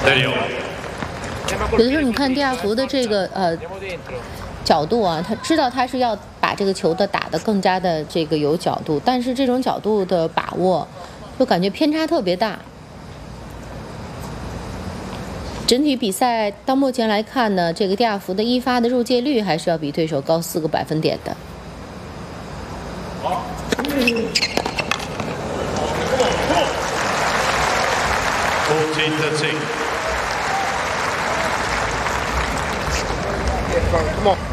有的时候你看蒂亚福的这个角度啊，他知道他是要把这个球的打得更加的这个有角度，但是这种角度的把握，就感觉偏差特别大。整体比赛到目前来看呢，这个蒂亚福的一发的入界率还是要比对手高4个百分点的。 Come on.